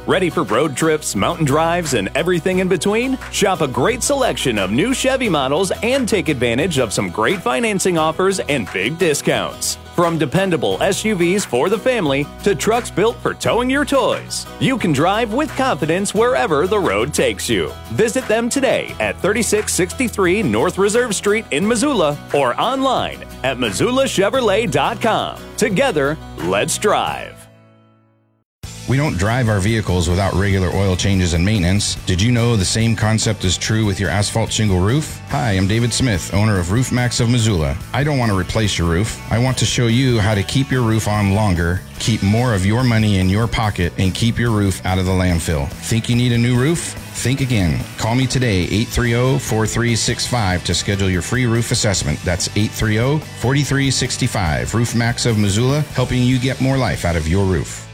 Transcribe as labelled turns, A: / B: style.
A: Ready for road trips, mountain drives, and everything in between? Shop a great selection of new Chevy models and take advantage of some great financing offers and big discounts. From dependable SUVs for the family to trucks built for towing your toys, you can drive with confidence wherever the road takes you. Visit them today at 3663 North Reserve Street in Missoula or online at MissoulaChevrolet.com. Together, let's drive.
B: We don't drive our vehicles without regular oil changes and maintenance. Did you know the same concept is true with your asphalt shingle roof? Hi, I'm David Smith, owner of Roof Max of Missoula. I don't want to replace your roof. I want to show you how to keep your roof on longer, keep more of your money in your pocket, and keep your roof out of the landfill. Think you need a new roof? Think again. Call me today, 830-4365, to schedule your free roof assessment. That's 830-4365. Roof Max of Missoula, helping you get more life out of your roof.